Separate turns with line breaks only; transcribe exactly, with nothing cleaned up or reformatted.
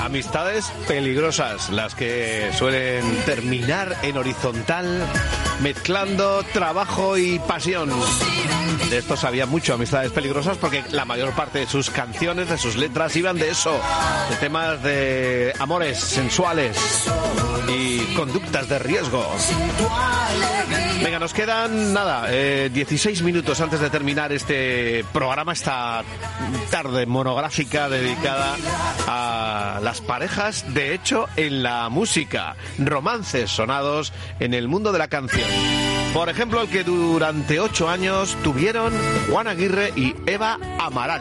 Amistades peligrosas, las que suelen terminar en horizontal, mezclando trabajo y pasión. De esto sabía mucho Amistades Peligrosas, porque la mayor parte de sus canciones, de sus letras, iban de eso, de temas de amores sensuales y conductas de riesgo. Venga, nos quedan nada, eh, dieciséis minutos antes de terminar este programa, esta tarde monográfica dedicada a las parejas, de hecho, en la música, romances sonados en el mundo de la canción. Por ejemplo, el que durante ocho años tuvieron Juan Aguirre y Eva Amaral.